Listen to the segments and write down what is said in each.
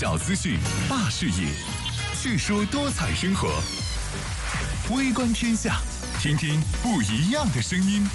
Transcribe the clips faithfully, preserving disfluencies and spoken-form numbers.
小资讯，大视野，细说多彩生活。微观天下，听听不一样的声音。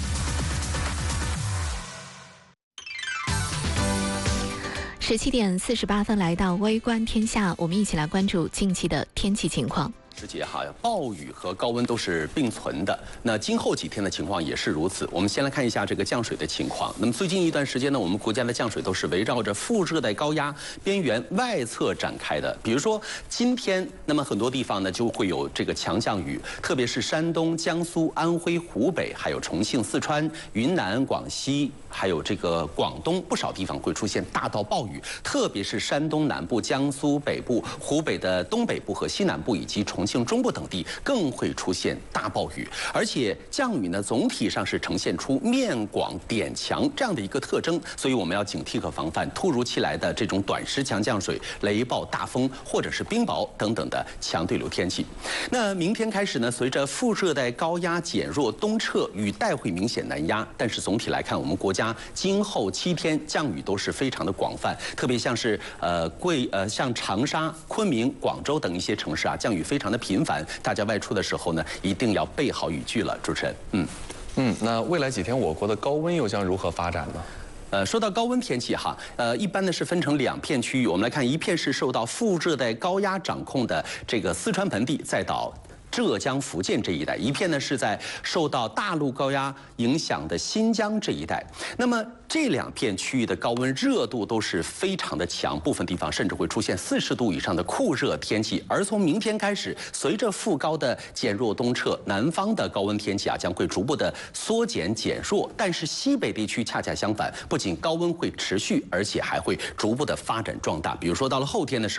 十七点四十八分，来到微观天下，我们一起来关注近期的天气情况。 时节哈，暴雨和高温都是并存的。那今后几天的情况也是如此。我们先来看一下这个降水的情况。那么最近一段时间呢，我们国家的降水都是围绕着副热带高压边缘外侧展开的。比如说今天，那么很多地方呢就会有这个强降雨，特别是山东、江苏、安徽、湖北，还有重庆、四川、云南、广西，还有这个广东，不少地方会出现大到暴雨。特别是山东南部、江苏北部、湖北的东北部和西南部以及重庆中部等地更会出现大暴雨，而且降雨呢总体上是呈现出面广点强这样的一个特征，所以我们要警惕和防范突如其来的这种短时强降水、雷暴大风或者是冰雹等等的强对流天气。那明天开始呢，随着副热带高压减弱东撤，雨带会明显南压，但是总体来看，我们国家今后七天降雨都是非常的广泛，特别像是呃贵呃像长沙、昆明、广州等一些城市啊，降雨非常的频繁，大家外出的时候呢，一定要备好雨具了。主持人，嗯嗯，那未来几天我国的高温又将如何发展呢？ 呃，说到高温天气哈，呃，一般呢是分成两片区域，我们来看，一片是受到副热带高压掌控的这个四川盆地，再到浙江、福建这一带；一片呢是在受到大陆高压影响的新疆这一带。那么这两片区域的高温热度都是非常的强，部分地方甚至会出现四十度以上的酷热天气。而从明天开始，随着副高的减弱东撤，南方的高温天气啊将会逐步的缩减减弱。但是西北地区恰恰相反，不仅高温会持续，而且还会逐步的发展壮大。比如说到了后天的时候。